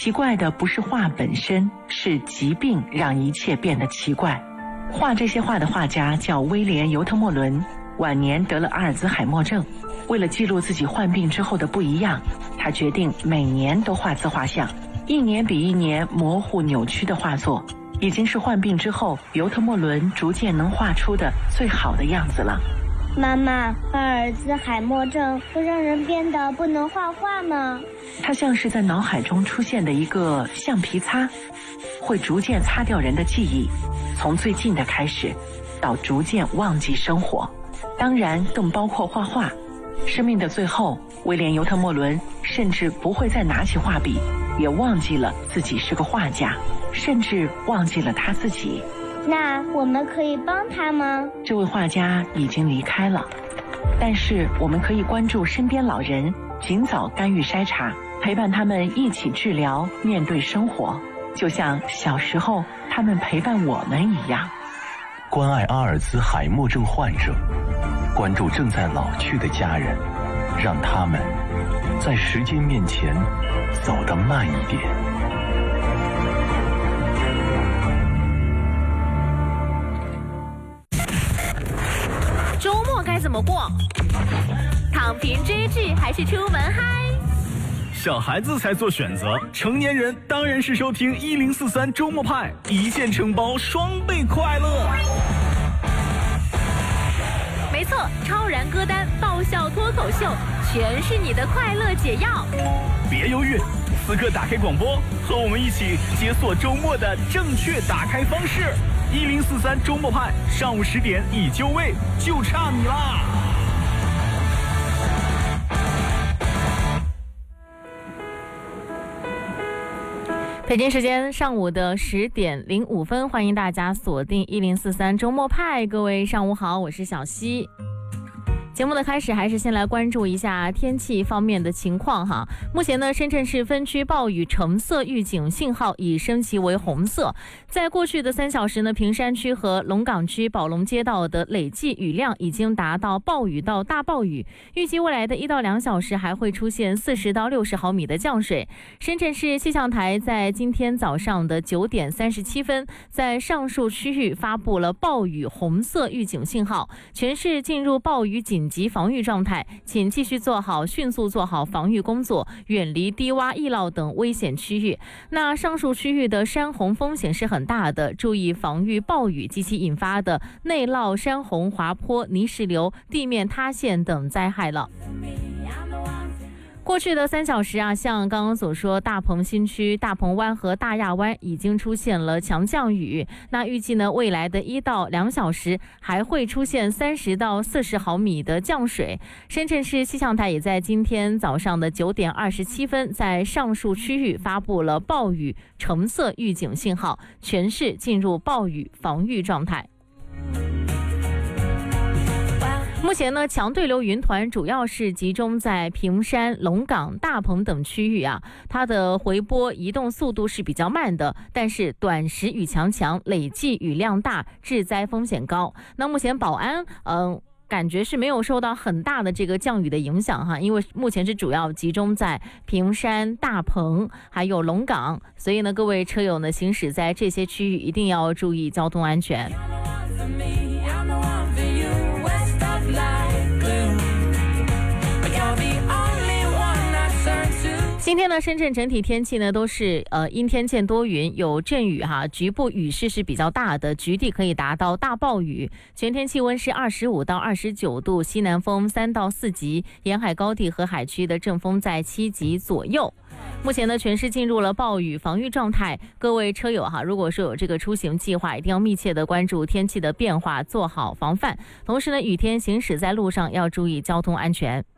奇怪的不是画本身，是疾病让一切变得奇怪。画这些画的画家叫威廉·尤特莫伦，晚年得了阿尔兹海默症。为了记录自己患病之后的不一样，他决定每年都画自画像，一年比一年模糊扭曲的画作，已经是患病之后尤特莫伦逐渐能画出的最好的样子了。 妈妈，阿尔兹海默症会让人变得不能画画吗？ 它像是在脑海中出现的一个橡皮擦，会逐渐擦掉人的记忆，从最近的开始到逐渐忘记生活，当然更包括画画。生命的最后，威廉·尤特莫伦甚至不会再拿起画笔，也忘记了自己是个画家，甚至忘记了他自己。 那我们可以帮他吗？ 这位画家已经离开了，但是我们可以关注身边老人，尽早干预筛查，陪伴他们一起治疗，面对生活，就像小时候他们陪伴我们一样。 关爱阿尔兹海默症患者，关注正在老去的家人，让他们在时间面前走得慢一点。 周末该怎么过？躺平追剧还是出门嗨？ 小孩子才做选择，成年人当然是收听1043周末派，一键承包，双倍快乐。 没错，超燃歌单、爆笑脱口秀，全是你的快乐解药。 别犹豫，此刻打开广播，和我们一起解锁周末的正确打开方式。1043周末派，上午10点已就位，就差你啦！ 北京时间上午的10点05分，欢迎大家锁定1043周末派。各位上午好，我是小溪。节目的开始，还是先来关注一下天气方面的情况哈。目前呢，深圳市分区暴雨橙色预警信号已升级为红色。在过去的3小时呢，坪山区和龙岗区宝龙街道的累计雨量已经达到暴雨到大暴雨，预计未来的1到2小时还会出现40到60毫米的降水。深圳市气象台在今天早上的9点37分，在上述区域发布了暴雨红色预警信号，全市进入暴雨紧急防御状态，请继续迅速做好防御工作，远离低洼易涝等危险区域。那上述区域的山洪风险是很大的，注意防御暴雨及其引发的内涝、山洪、滑坡、泥石流、地面塌陷等灾害了。过去的3小时啊，像刚刚所说，大鹏新区、大鹏湾和大亚湾已经出现了强降雨。那预计呢，未来的1到2小时还会出现30到40毫米的降水。深圳市气象台也在今天早上的9点27分，在上述区域发布了暴雨橙色预警信号，全市进入暴雨防御状态。目前呢，强对流云团主要是集中在坪山、龙岗、大鹏等区域啊，它的回波移动速度是比较慢的，但是短时雨强，累计雨量大，致灾风险高。那目前宝安感觉是没有受到很大的这个降雨的影响哈，因为目前是主要集中在坪山、大鹏还有龙岗，所以呢，各位车友呢行驶在这些区域一定要注意交通安全。今天呢，深圳整体天气呢都是阴天见多云，有阵雨哈，局部雨势是比较大的，局地可以达到大暴雨。全天气温是25到29度，西南风3到4级，沿海高地和海区的阵风在7级左右。目前呢，全市进入了暴雨防御状态。各位车友哈，如果说有这个出行计划，一定要密切的关注天气的变化，做好防范。同时呢，雨天行驶在路上要注意交通安全。